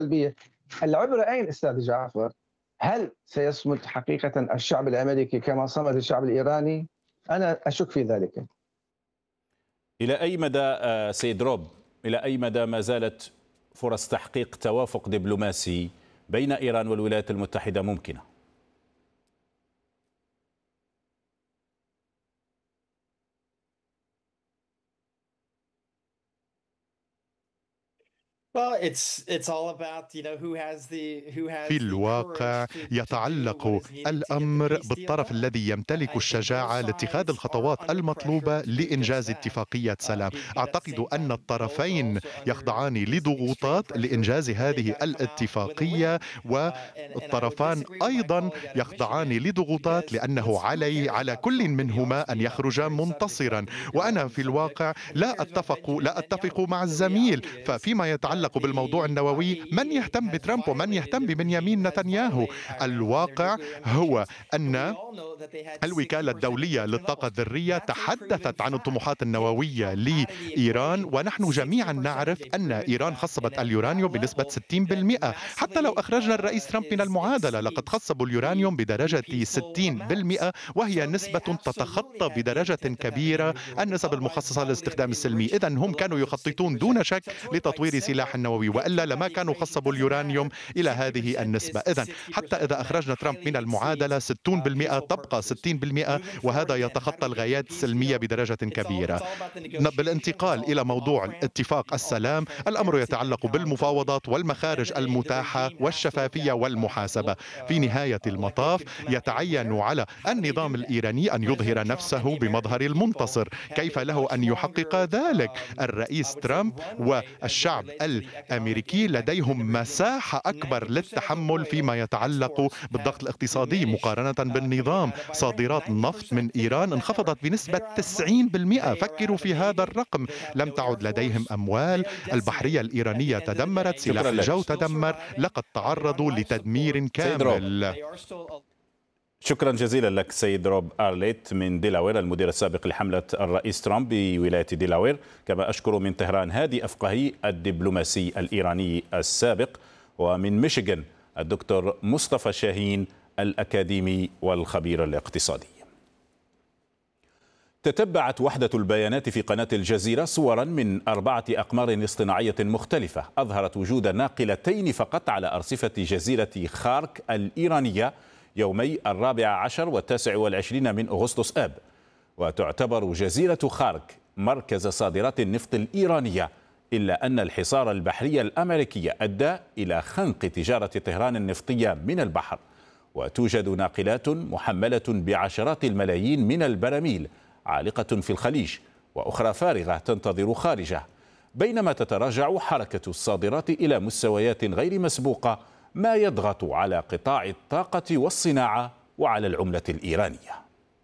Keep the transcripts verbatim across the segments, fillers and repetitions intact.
سلبية. العبرة أين أستاذ جعفر؟ هل سيصمد حقيقة الشعب الأمريكي كما صمد الشعب الإيراني؟ أنا أشك في ذلك. إلى أي مدى آه، سيد روب، إلى أي مدى ما زالت فرص تحقيق توافق دبلوماسي بين إيران والولايات المتحدة ممكنة؟ في الواقع يتعلق الأمر بالطرف الذي يمتلك الشجاعة لاتخاذ الخطوات المطلوبة لإنجاز اتفاقية سلام. أعتقد أن الطرفين يخضعان لضغوطات لإنجاز هذه الاتفاقية، والطرفان أيضا يخضعان لضغوطات لأنه علي على كل منهما أن يخرج منتصرا. وأنا في الواقع لا أتفق لا أتفق مع الزميل. ففيما يتعلق بالموضوع النووي، من يهتم بترامب ومن يهتم ببنيامين نتنياهو؟ الواقع هو أن الوكالة الدولية للطاقة الذرية تحدثت عن الطموحات النووية لإيران، ونحن جميعا نعرف أن إيران خصبت اليورانيوم بنسبة ستين بالمئة. حتى لو أخرجنا الرئيس ترامب من المعادلة، لقد خصبوا اليورانيوم بدرجة ستين بالمئة، وهي نسبة تتخطى بدرجة كبيرة النسب المخصصة للاستخدام السلمي. إذن هم كانوا يخططون دون شك لتطوير سلاح نووي، وإلا لما كانوا خصبوا اليورانيوم إلى هذه النسبة. إذن حتى إذا أخرجنا ترامب من المعادلة، ستين بالمئة تبقى ستين بالمئة، وهذا يتخطى الغايات السلمية بدرجة كبيرة. بالانتقال إلى موضوع اتفاق السلام، الأمر يتعلق بالمفاوضات والمخارج المتاحة والشفافية والمحاسبة. في نهاية المطاف يتعين على النظام الإيراني أن يظهر نفسه بمظهر المنتصر. كيف له أن يحقق ذلك؟ الرئيس ترامب والشعب الأمريكي لديهم مساحة أكبر للتحمل فيما يتعلق بالضغط الاقتصادي مقارنة بالنظام. صادرات النفط من إيران انخفضت بنسبة تسعين بالمئة. فكروا في هذا الرقم. لم تعد لديهم أموال. البحرية الإيرانية تدمرت، سلاح الجو تدمر، لقد تعرضوا لتدمير كامل. شكرا جزيلا لك سيد روب أرليت من ديلاوير، المدير السابق لحملة الرئيس ترامب بولاية ديلاوير. كما أشكر من طهران هادي أفقهي الدبلوماسي الإيراني السابق، ومن ميشيغان الدكتور مصطفى شاهين الأكاديمي والخبير الاقتصادي. تتبعت وحدة البيانات في قناة الجزيرة صورا من أربعة أقمار اصطناعية مختلفة أظهرت وجود ناقلتين فقط على أرصفة جزيرة خارك الإيرانية يومي الرابع عشر والتاسع والعشرين من أغسطس آب. وتعتبر جزيرة خارك مركز صادرات النفط الإيرانية، إلا أن الحصار البحري الأمريكي أدى إلى خنق تجارة طهران النفطية من البحر. وتوجد ناقلات محملة بعشرات الملايين من البراميل عالقة في الخليج، وأخرى فارغة تنتظر خارجه، بينما تتراجع حركة الصادرات إلى مستويات غير مسبوقة، ما يضغط على قطاع الطاقة والصناعة وعلى العملة الإيرانية.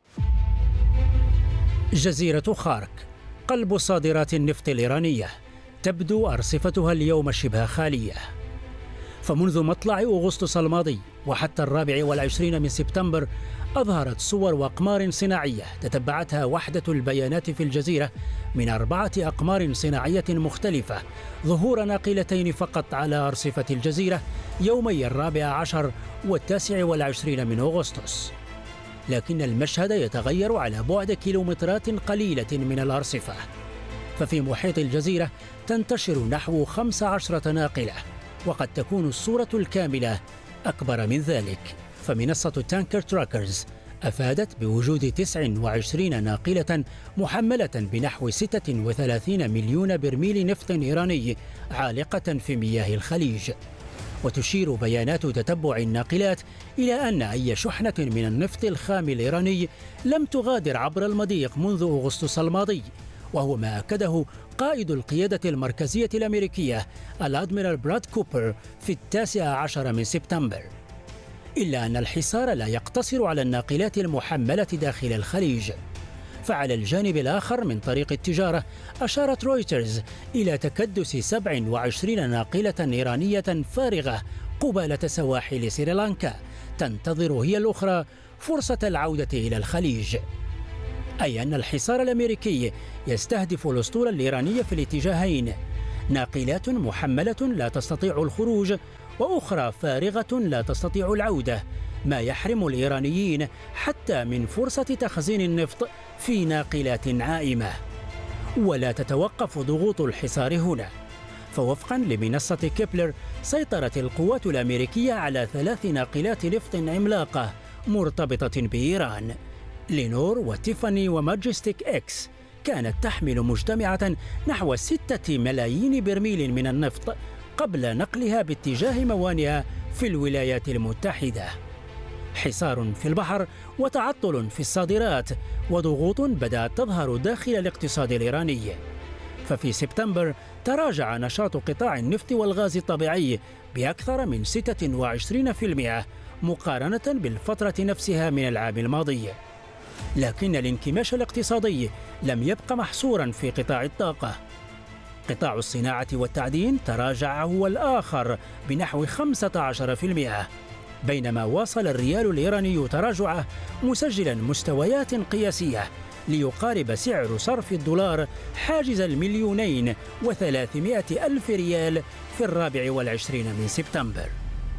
جزيرة خارك قلب صادرات النفط الإيرانية، تبدو أرصفتها اليوم شبه خالية. فمنذ مطلع أغسطس الماضي وحتى الرابع والعشرين من سبتمبر أظهرت صور وأقمار صناعية تتبعتها وحدة البيانات في الجزيرة من أربعة أقمار صناعية مختلفة ظهور ناقلتين فقط على أرصفة الجزيرة يومي الرابع عشر والتاسع والعشرين من أغسطس. لكن المشهد يتغير على بعد كيلومترات قليلة من الأرصفة. ففي محيط الجزيرة تنتشر نحو خمس عشرة ناقلة، وقد تكون الصورة الكاملة أكبر من ذلك. فمنصة تانكر تراكرز أفادت بوجود تسع وعشرين ناقلة محملة بنحو ستة وثلاثين مليون برميل نفط إيراني عالقة في مياه الخليج. وتشير بيانات تتبع الناقلات إلى أن أي شحنة من النفط الخام الإيراني لم تغادر عبر المضيق منذ أغسطس الماضي، وهو ما أكده قائد القيادة المركزية الأمريكية الأدميرال براد كوبر في التاسع عشر من سبتمبر. إلا أن الحصار لا يقتصر على الناقلات المحملة داخل الخليج. فعلى الجانب الآخر من طريق التجارة أشارت رويترز إلى تكدس سبع وعشرين ناقلة إيرانية فارغة قبالة سواحل سريلانكا تنتظر هي الأخرى فرصة العودة إلى الخليج. أي أن الحصار الأمريكي يستهدف الأسطول الإيراني في الاتجاهين، ناقلات محملة لا تستطيع الخروج وأخرى فارغة لا تستطيع العودة، ما يحرم الإيرانيين حتى من فرصة تخزين النفط في ناقلات عائمة. ولا تتوقف ضغوط الحصار هنا، فوفقا لمنصة كيبلر سيطرت القوات الأمريكية على ثلاث ناقلات نفط عملاقة مرتبطة بإيران، لينور وتيفاني وماجستيك إكس، كانت تحمل مجتمعة نحو ستة ملايين برميل من النفط قبل نقلها باتجاه موانئها في الولايات المتحدة. حصار في البحر وتعطل في الصادرات وضغوط بدأت تظهر داخل الاقتصاد الإيراني. ففي سبتمبر تراجع نشاط قطاع النفط والغاز الطبيعي بأكثر من ستة وعشرين بالمئة مقارنة بالفترة نفسها من العام الماضي. لكن الانكماش الاقتصادي لم يبق محصورا في قطاع الطاقة. قطاع الصناعة والتعدين تراجع هو الآخر بنحو خمسة عشر بالمئة، بينما واصل الريال الإيراني تراجعه مسجلا مستويات قياسية ليقارب سعر صرف الدولار حاجز المليونين وثلاثمائة ألف ريال في الرابع والعشرين من سبتمبر.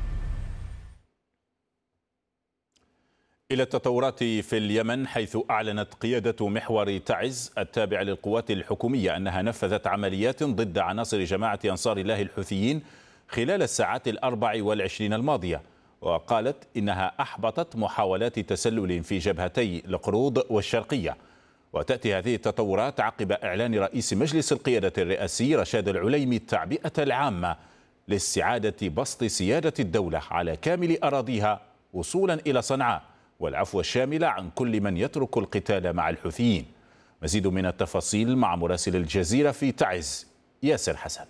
إلى التطورات في اليمن، حيث أعلنت قيادة محور تعز التابع للقوات الحكومية أنها نفذت عمليات ضد عناصر جماعة أنصار الله الحوثيين خلال الساعات الأربع والعشرين الماضية، وقالت إنها أحبطت محاولات تسلل في جبهتي القروض والشرقية. وتأتي هذه التطورات عقب إعلان رئيس مجلس القيادة الرئاسي رشاد العليمي التعبئة العامة لاستعادة بسط سيادة الدولة على كامل أراضيها وصولا إلى صنعاء، والعفو الشامل عن كل من يترك القتال مع الحوثيين. مزيد من التفاصيل مع مراسل الجزيرة في تعز ياسر حسن.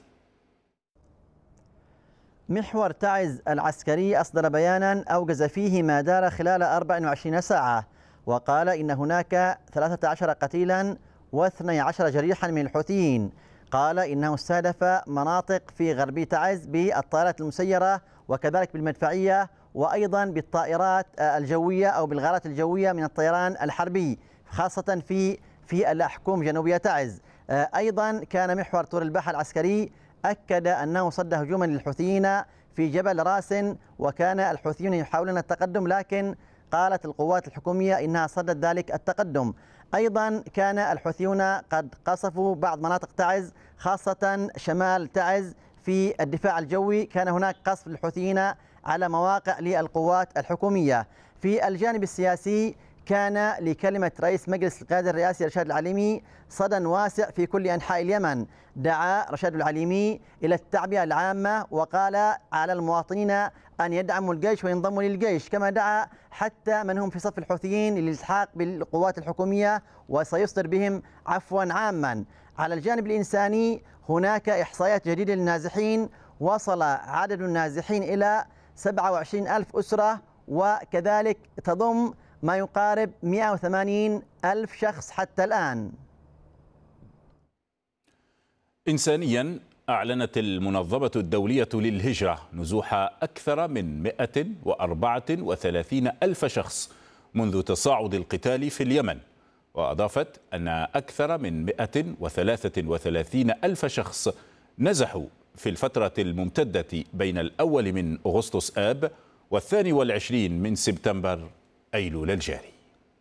محور تعز العسكري أصدر بيانا أوجز فيه ما دار خلال أربع وعشرين ساعة، وقال إن هناك ثلاثة عشر قتيلا واثني عشر جريحا من الحوثيين. قال إنه استهدف مناطق في غربي تعز بالطائرات المسيرة وكذلك بالمدفعية، وأيضا بالطائرات الجوية أو بالغارات الجوية من الطيران الحربي، خاصة في في الأحكوم جنوبية تعز. أيضا كان محور طور الباحة العسكري أكد أنه صد هجوما للحوثيين في جبل راس، وكان الحوثيون يحاولون التقدم لكن قالت القوات الحكومية إنها صدت ذلك التقدم. أيضا كان الحوثيون قد قصفوا بعض مناطق تعز خاصة شمال تعز في الدفاع الجوي، كان هناك قصف للحوثيين على مواقع للقوات الحكومية. في الجانب السياسي كان لكلمة رئيس مجلس القيادة الرئاسي رشاد العليمي صدى واسع في كل أنحاء اليمن. دعا رشاد العليمي إلى التعبئة العامة وقال على المواطنين أن يدعموا الجيش وينضموا للجيش، كما دعا حتى من هم في صف الحوثيين للالتحاق بالقوات الحكومية وسيصدر بهم عفوا عاما. على الجانب الإنساني هناك إحصائيات جديدة للنازحين، وصل عدد النازحين إلى سبعة وعشرين ألف أسرة، وكذلك تضم ما يقارب مئة وثمانين ألف شخص حتى الآن. إنسانيا، أعلنت المنظمة الدولية للهجرة نزوح أكثر من مئة وأربعة وثلاثين ألف شخص منذ تصاعد القتال في اليمن، وأضافت أن أكثر من مئة وثلاثة وثلاثين ألف شخص نزحوا في الفترة الممتدة بين الأول من أغسطس آب والثاني والعشرين من سبتمبر أيلول الجاري.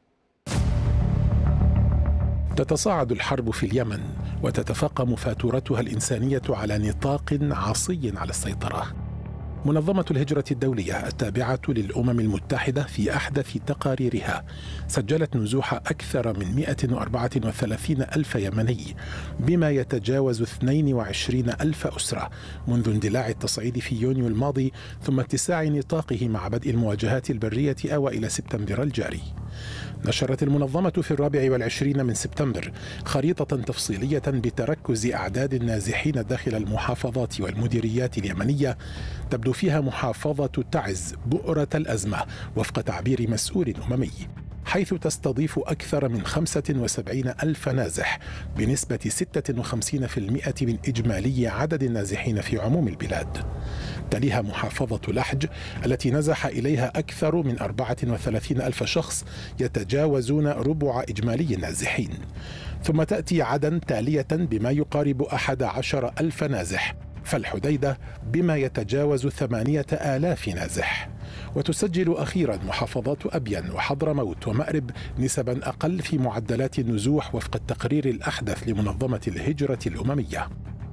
تتصاعد الحرب في اليمن وتتفاقم فاتورتها الإنسانية على نطاق عصي على السيطرة. منظمة الهجرة الدولية التابعة للأمم المتحدة في أحدث تقاريرها سجلت نزوح أكثر من مئة وأربعة وثلاثين ألف يمني، بما يتجاوز اثنين وعشرين ألف أسرة منذ اندلاع التصعيد في يونيو الماضي، ثم اتساع نطاقه مع بدء المواجهات البرية أوائل سبتمبر الجاري. نشرت المنظمة في الرابع والعشرين من سبتمبر خريطة تفصيلية بتركز أعداد النازحين داخل المحافظات والمديريات اليمنية، تبدو فيها محافظة تعز بؤرة الأزمة وفق تعبير مسؤول أممي. حيث تستضيف أكثر من خمسة وسبعين ألف نازح بنسبة ستة وخمسين بالمئة من إجمالي عدد النازحين في عموم البلاد. تليها محافظة لحج التي نزح إليها أكثر من أربعة وثلاثين ألف شخص يتجاوزون ربع إجمالي النازحين، ثم تأتي عدن تالية بما يقارب أحد عشر ألف نازح، فالحديدة بما يتجاوز ثمانية آلاف نازح، وتسجل أخيرا محافظات أبين وحضرموت ومأرب نسبا أقل في معدلات النزوح وفق التقرير الأحدث لمنظمة الهجرة الأممية.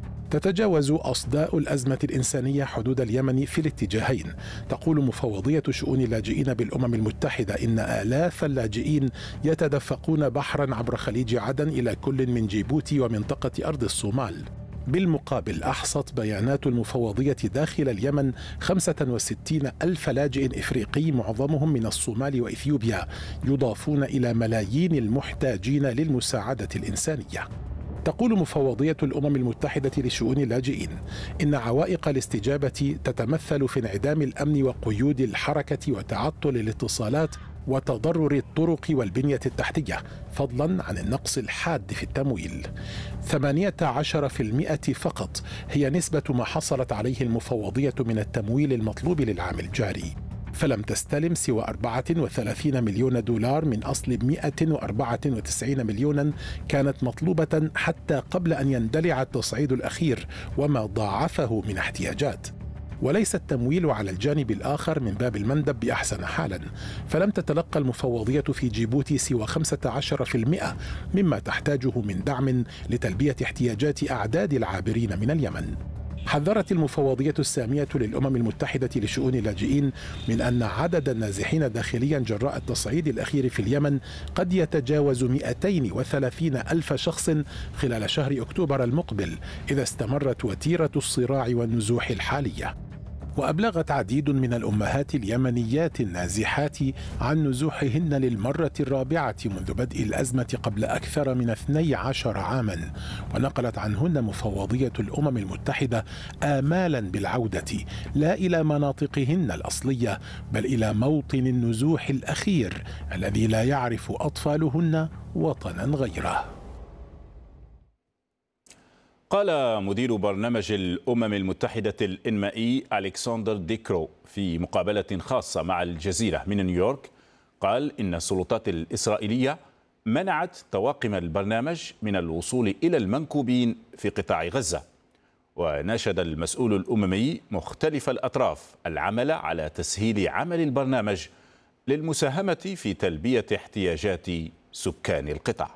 تتجاوز أصداء الأزمة الإنسانية حدود اليمن في الاتجاهين. تقول مفوضية شؤون اللاجئين بالأمم المتحدة إن آلاف اللاجئين يتدفقون بحرا عبر خليج عدن إلى كل من جيبوتي ومنطقة أرض الصومال. بالمقابل أحصت بيانات المفوضية داخل اليمن خمسة وستين ألف لاجئ إفريقي معظمهم من الصومال وإثيوبيا، يضافون إلى ملايين المحتاجين للمساعدة الإنسانية. تقول مفوضية الأمم المتحدة لشؤون اللاجئين إن عوائق الاستجابة تتمثل في انعدام الأمن وقيود الحركة وتعطل الاتصالات وتضرر الطرق والبنية التحتية، فضلا عن النقص الحاد في التمويل. ثمانية عشر بالمئة فقط هي نسبة ما حصلت عليه المفوضية من التمويل المطلوب للعام الجاري، فلم تستلم سوى أربعة وثلاثين مليون دولار من أصل مئة وأربعة وتسعين مليونا كانت مطلوبة حتى قبل أن يندلع التصعيد الأخير وما ضاعفه من احتياجات. وليس التمويل على الجانب الآخر من باب المندب بأحسن حالا، فلم تتلقى المفوضية في جيبوتي سوى خمسة عشر بالمئة مما تحتاجه من دعم لتلبية احتياجات أعداد العابرين من اليمن. حذرت المفوضية السامية للأمم المتحدة لشؤون اللاجئين من أن عدد النازحين داخليا جراء التصعيد الأخير في اليمن قد يتجاوز مئتين وثلاثين ألف شخص خلال شهر أكتوبر المقبل إذا استمرت وتيرة الصراع والنزوح الحالية. وأبلغت عديد من الأمهات اليمنيات النازحات عن نزوحهن للمرة الرابعة منذ بدء الأزمة قبل أكثر من اثني عشر عاما، ونقلت عنهن مفوضية الأمم المتحدة آمالا بالعودة لا إلى مناطقهن الأصلية بل إلى موطن النزوح الأخير الذي لا يعرف أطفالهن وطنا غيره. قال مدير برنامج الأمم المتحدة الإنمائي ألكسندر ديكرو في مقابلة خاصة مع الجزيرة من نيويورك، قال إن السلطات الإسرائيلية منعت طواقم البرنامج من الوصول إلى المنكوبين في قطاع غزة. وناشد المسؤول الأممي مختلف الأطراف العمل على تسهيل عمل البرنامج للمساهمة في تلبية احتياجات سكان القطاع.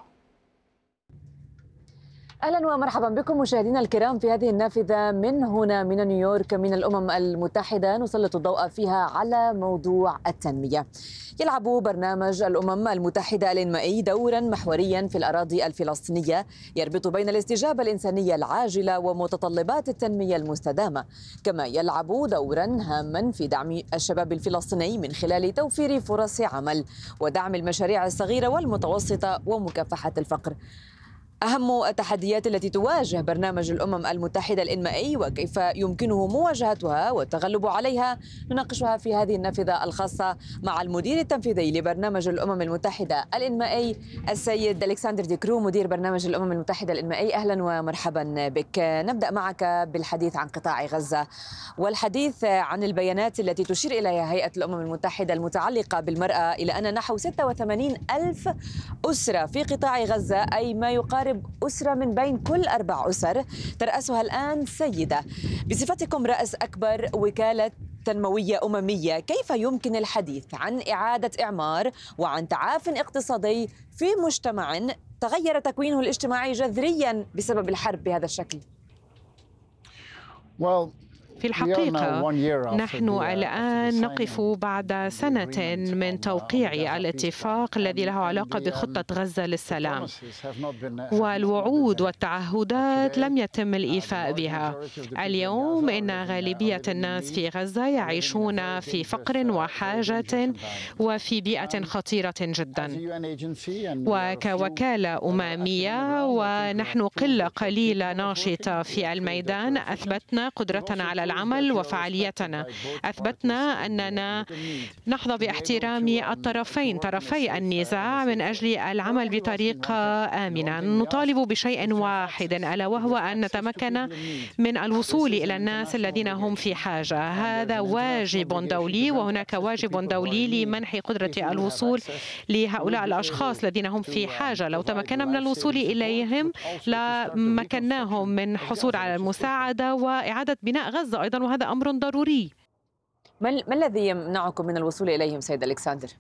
أهلا ومرحبا بكم مشاهدينا الكرام في هذه النافذة من هنا من نيويورك من الأمم المتحدة، نسلط الضوء فيها على موضوع التنمية. يلعب برنامج الأمم المتحدة الإنمائي دورا محوريا في الأراضي الفلسطينية يربط بين الاستجابة الإنسانية العاجلة ومتطلبات التنمية المستدامة، كما يلعب دورا هاما في دعم الشباب الفلسطيني من خلال توفير فرص عمل ودعم المشاريع الصغيرة والمتوسطة ومكافحة الفقر. أهم التحديات التي تواجه برنامج الأمم المتحدة الإنمائي وكيف يمكنه مواجهتها والتغلب عليها نناقشها في هذه النافذة الخاصة مع المدير التنفيذي لبرنامج الأمم المتحدة الإنمائي السيد ألكسندر ديكرو مدير برنامج الأمم المتحدة الإنمائي. أهلا ومرحبا بك. نبدأ معك بالحديث عن قطاع غزة والحديث عن البيانات التي تشير إليها هيئة الأمم المتحدة المتعلقة بالمرأة إلى أن نحو ستة وثمانين ألف أسرة في قطاع غزة، أي ما يقارب أسرة من بين كل أربع أسر ترأسها الآن سيدة. بصفتكم رأس أكبر وكالة تنموية أممية، كيف يمكن الحديث عن إعادة إعمار وعن تعاف اقتصادي في مجتمع تغير تكوينه الاجتماعي جذريا بسبب الحرب بهذا الشكل؟ في الحقيقة نحن الآن نقف بعد سنة من توقيع الاتفاق الذي له علاقة بخطة غزة للسلام، والوعود والتعهدات لم يتم الإيفاء بها. اليوم إن غالبية الناس في غزة يعيشون في فقر وحاجة وفي بيئة خطيرة جدا، وكوكالة أممية ونحن قلة قليلة ناشطة في الميدان أثبتنا قدرتنا على العمل وفعاليتنا. أثبتنا أننا نحظى باحترام الطرفين طرفي النزاع من أجل العمل بطريقة آمنة. نطالب بشيء واحد ألا وهو أن نتمكن من الوصول إلى الناس الذين هم في حاجة. هذا واجب دولي، وهناك واجب دولي لمنح قدرة الوصول لهؤلاء الأشخاص الذين هم في حاجة. لو تمكنا من الوصول إليهم لمكناهم من حصول على المساعدة وإعادة بناء غزة أيضا، وهذا أمر ضروري. ما الذي يمنعكم من الوصول إليهم سيد ألكسندر؟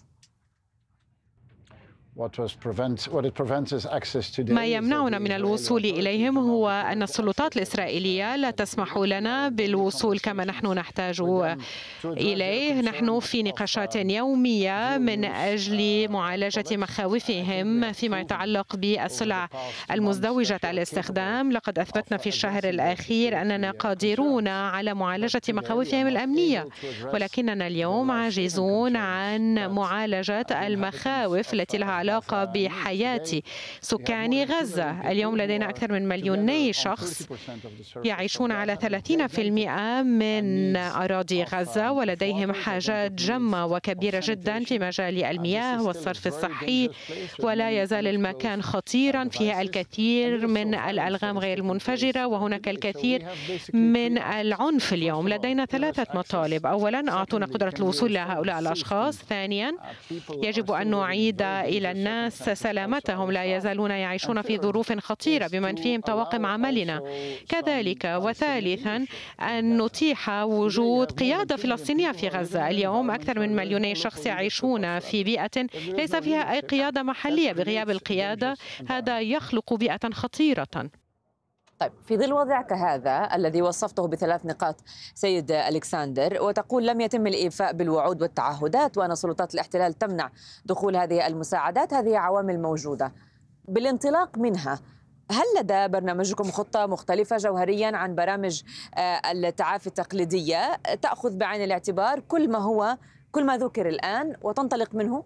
ما يمنعنا من الوصول إليهم هو أن السلطات الإسرائيلية لا تسمح لنا بالوصول كما نحن نحتاج إليه. نحن في نقاشات يومية من أجل معالجة مخاوفهم فيما يتعلق بالسلع المزدوجة الاستخدام. لقد أثبتنا في الشهر الأخير أننا قادرون على معالجة مخاوفهم الأمنية، ولكننا اليوم عاجزون عن معالجة المخاوف التي لها علاقة بحياة سكان غزة. اليوم لدينا أكثر من مليوني شخص يعيشون على ثلاثين بالمئة من أراضي غزة، ولديهم حاجات جمة وكبيرة جدا في مجال المياه والصرف الصحي، ولا يزال المكان خطيرا، فيه الكثير من الألغام غير المنفجرة، وهناك الكثير من العنف. اليوم لدينا ثلاثة مطالب. أولا، أعطونا قدرة الوصول لهؤلاء الأشخاص. ثانيا، يجب أن نعيد إلى الناس سلامتهم، لا يزالون يعيشون في ظروف خطيرة بمن فيهم طواقم عملنا كذلك. وثالثا، أن نتيح وجود قيادة فلسطينية في غزة. اليوم أكثر من مليوني شخص يعيشون في بيئة ليس فيها أي قيادة محلية. بغياب القيادة هذا يخلق بيئة خطيرة. طيب، في ظل وضع كهذا الذي وصفته بثلاث نقاط سيد ألكسندر، وتقول لم يتم الإيفاء بالوعود والتعهدات وأن سلطات الاحتلال تمنع دخول هذه المساعدات، هذه عوامل موجودة. بالانطلاق منها، هل لدى برنامجكم خطة مختلفة جوهريا عن برامج التعافي التقليدية تأخذ بعين الاعتبار كل ما هو كل ما ذكر الآن وتنطلق منه؟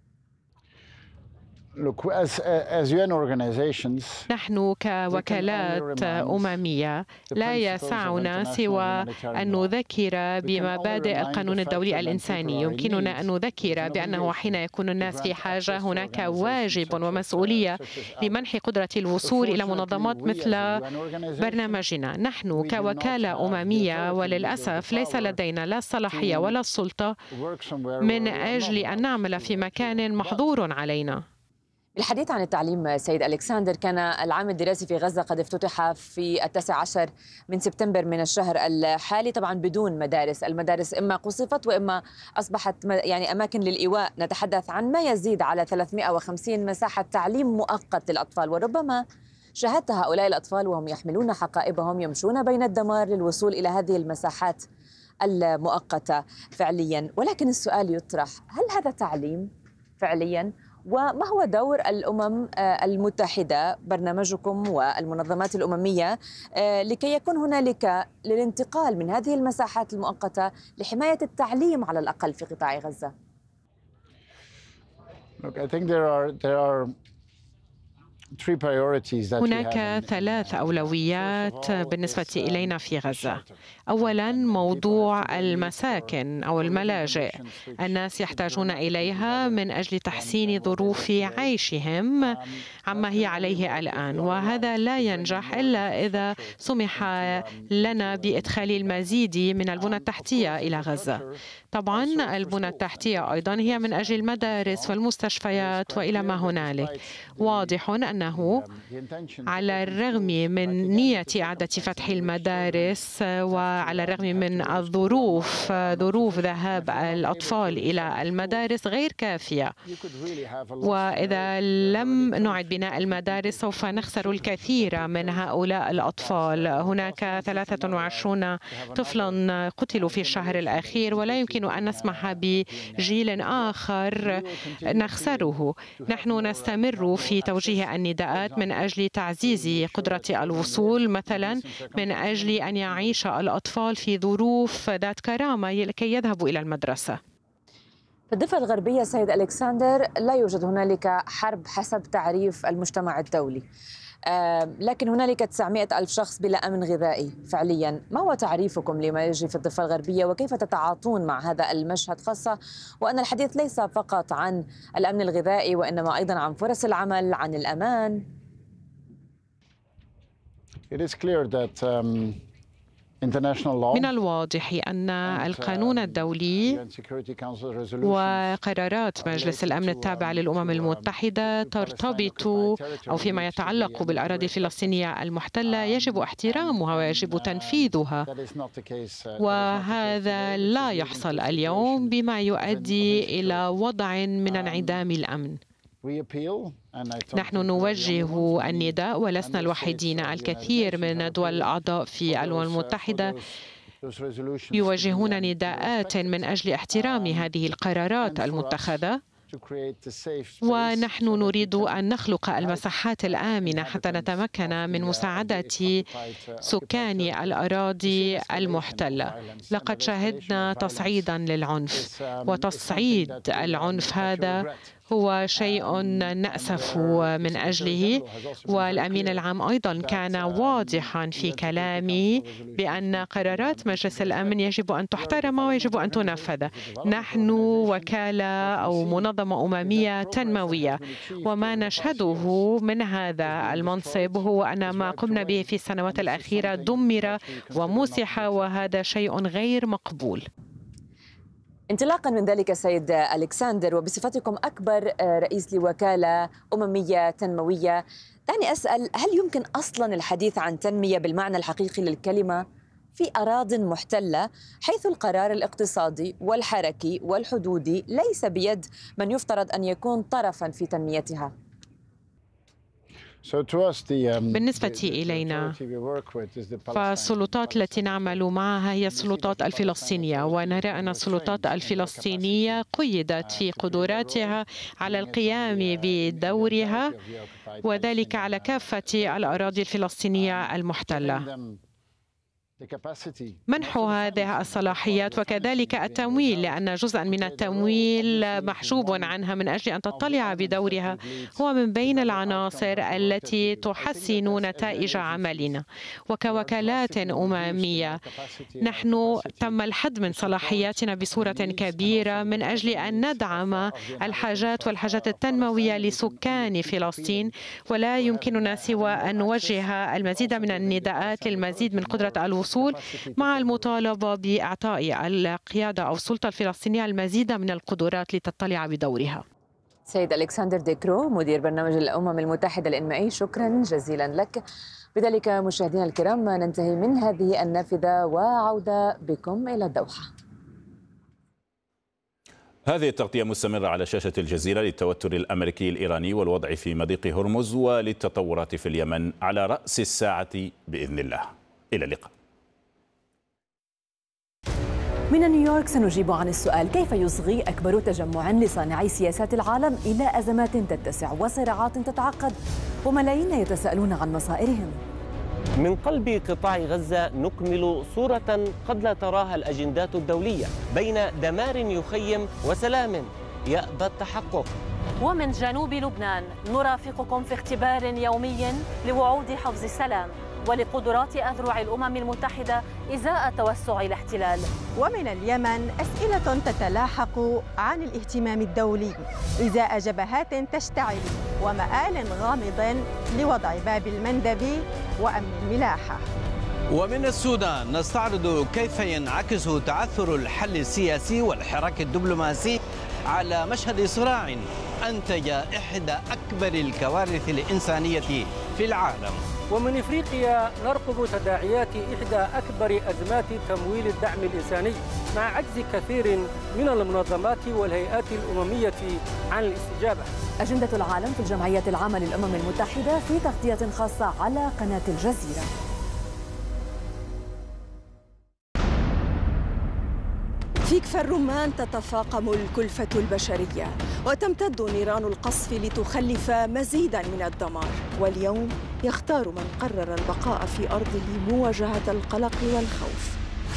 نحن كوكالات أممية لا يسعنا سوى أن نذكر بمبادئ القانون الدولي الإنساني. يمكننا أن نذكر بأنه حين يكون الناس في حاجة هناك واجب ومسؤولية لمنح قدرة الوصول إلى منظمات مثل برنامجنا. نحن كوكالة أممية وللأسف ليس لدينا لا الصلاحية ولا السلطة من أجل أن نعمل في مكان محظور علينا. بالحديث عن التعليم سيد ألكسندر، كان العام الدراسي في غزة قد افتتح في التاسع عشر من سبتمبر من الشهر الحالي، طبعا بدون مدارس. المدارس إما قصفت وإما أصبحت يعني أماكن للإيواء. نتحدث عن ما يزيد على ثلاثمئة وخمسين مساحة تعليم مؤقت للأطفال، وربما شاهدت هؤلاء الأطفال وهم يحملون حقائبهم يمشون بين الدمار للوصول إلى هذه المساحات المؤقتة فعليا. ولكن السؤال يطرح، هل هذا تعليم فعليا؟ وما هو دور الأمم المتحدة، برنامجكم والمنظمات الأممية، لكي يكون هنالك للانتقال من هذه المساحات المؤقتة لحماية التعليم على الأقل في قطاع غزة؟ Look, I think there are there are هناك ثلاث أولويات بالنسبة إلينا في غزة. أولاً، موضوع المساكن أو الملاجئ. الناس يحتاجون إليها من أجل تحسين ظروف عيشهم عما هي عليه الآن، وهذا لا ينجح إلا إذا سمح لنا بإدخال المزيد من البنى التحتية إلى غزة. طبعاً البنى التحتية أيضاً هي من أجل المدارس والمستشفيات وإلى ما هنالك. واضح أنه على الرغم من نية إعادة فتح المدارس وعلى الرغم من الظروف ظروف ذهاب الأطفال إلى المدارس غير كافية، وإذا لم نعد بناء المدارس سوف نخسر الكثير من هؤلاء الأطفال. هناك ثلاثة وعشرين طفلا قتلوا في الشهر الأخير، ولا يمكن أن نسمح بجيل آخر نخسره. نحن نستمر في توجيه النداءات من أجل تعزيز قدرة الوصول، مثلا من أجل أن يعيش الأطفال في ظروف ذات كرامة لكي يذهبوا إلى المدرسة. في الضفة الغربية سيد ألكسندر لا يوجد هنالك حرب حسب تعريف المجتمع الدولي. لكن هنالك تسعمائة ألف شخص بلا أمن غذائي فعليا. ما هو تعريفكم لما يجري في الضفة الغربية وكيف تتعاطون مع هذا المشهد، خاصة وأن الحديث ليس فقط عن الأمن الغذائي وإنما أيضا عن فرص العمل، عن الأمان؟ It is clear that um... من الواضح أن القانون الدولي وقرارات مجلس الأمن التابع للأمم المتحدة ترتبط أو فيما يتعلق بالأراضي الفلسطينية المحتلة يجب احترامها ويجب تنفيذها، وهذا لا يحصل اليوم بما يؤدي إلى وضع من انعدام الأمن. نحن نوجه النداء ولسنا الوحيدين، الكثير من الدول الأعضاء في الأمم المتحدة يوجهون نداءات من أجل احترام هذه القرارات المتخذة، ونحن نريد أن نخلق المساحات الآمنة حتى نتمكن من مساعدة سكان الأراضي المحتلة. لقد شهدنا تصعيدا للعنف، وتصعيد العنف هذا هو شيء نأسف من أجله، والأمين العام أيضا كان واضحا في كلامه بأن قرارات مجلس الأمن يجب أن تحترم ويجب أن تنفذ. نحن وكالة أو منظمة أممية تنموية، وما نشهده من هذا المنصب هو أن ما قمنا به في السنوات الأخيرة دمر ومسح، وهذا شيء غير مقبول. انطلاقا من ذلك سيد ألكسندر، وبصفتكم أكبر رئيس لوكالة أممية تنموية، دعني أسأل، هل يمكن أصلا الحديث عن تنمية بالمعنى الحقيقي للكلمة في أراضٍ محتلة، حيث القرار الاقتصادي والحركي والحدودي ليس بيد من يفترض أن يكون طرفا في تنميتها؟ بالنسبة إلينا فالسلطات التي نعمل معها هي السلطات الفلسطينية، ونرى أن السلطات الفلسطينية قيدت في قدراتها على القيام بدورها، وذلك على كافة الأراضي الفلسطينية المحتلة. منح هذه الصلاحيات وكذلك التمويل، لأن جزءا من التمويل محجوب عنها من أجل أن تطلع بدورها، هو من بين العناصر التي تحسن نتائج عملنا. وكوكالات أممية نحن تم الحد من صلاحياتنا بصورة كبيرة من أجل أن ندعم الحاجات والحاجات التنموية لسكان فلسطين، ولا يمكننا سوى أن نوجه المزيد من النداءات للمزيد من قدرة الوصول مع المطالبة بإعطاء القيادة أو السلطة الفلسطينية المزيد من القدرات لتطلع بدورها. سيد ألكسندر ديكرو، مدير برنامج الأمم المتحدة الإنمائي، شكرا جزيلا لك. بذلك مشاهدينا الكرام ننتهي من هذه النافذة وعودة بكم إلى الدوحة. هذه التغطية مستمرة على شاشة الجزيرة للتوتر الأمريكي الإيراني والوضع في مضيق هرمز وللتطورات في اليمن على رأس الساعة بإذن الله. إلى اللقاء. من نيويورك سنجيب عن السؤال: كيف يصغي أكبر تجمع لصانعي سياسات العالم إلى أزمات تتسع وصراعات تتعقد وملايين يتساءلون عن مصائرهم؟ من قلب قطاع غزة نكمل صورة قد لا تراها الأجندات الدولية بين دمار يخيم وسلام يأبى التحقق. ومن جنوب لبنان نرافقكم في اختبار يومي لوعود حفظ السلام ولقدرات أذرع الأمم المتحدة إزاء توسع الاحتلال. ومن اليمن أسئلة تتلاحق عن الاهتمام الدولي إزاء جبهات تشتعل ومآل غامض لوضع باب المندب وأمن الملاحة. ومن السودان نستعرض كيف ينعكس تعثر الحل السياسي والحراك الدبلوماسي على مشهد صراع أنتج إحدى أكبر الكوارث الإنسانية في العالم. ومن إفريقيا نرقب تداعيات إحدى أكبر أزمات تمويل الدعم الإنساني مع عجز كثير من المنظمات والهيئات الأممية عن الاستجابة. أجندة العالم في الجمعية العامة للأمم المتحدة في تغطية خاصة على قناة الجزيرة. في كفر الرمان تتفاقم الكلفة البشرية وتمتد نيران القصف لتخلف مزيدا من الدمار، واليوم يختار من قرر البقاء في أرضه مواجهة القلق والخوف.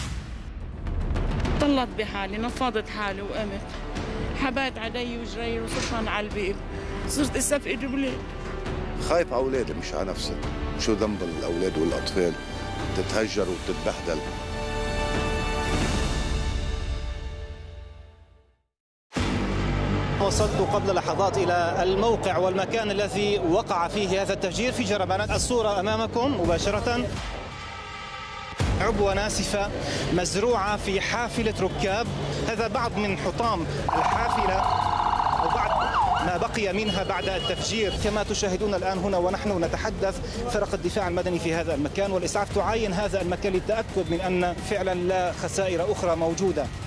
طلت بحالي، نفضت حالي وقمت، حبات علي وجري وصرت على البيت، صرت استفقد بليل خايف على أولادي مش على نفسي. شو ذنب الأولاد والأطفال تتهجر وتتبهدل؟ وصلت قبل لحظات إلى الموقع والمكان الذي وقع فيه هذا التفجير في جربانات. الصورة أمامكم مباشرة، عبوة ناسفة مزروعة في حافلة ركاب. هذا بعض من حطام الحافلة أو بعض ما بقي منها بعد التفجير. كما تشاهدون الآن هنا ونحن نتحدث، فرق الدفاع المدني في هذا المكان والإسعاف تعاين هذا المكان للتأكد من أن فعلا لا خسائر أخرى موجودة.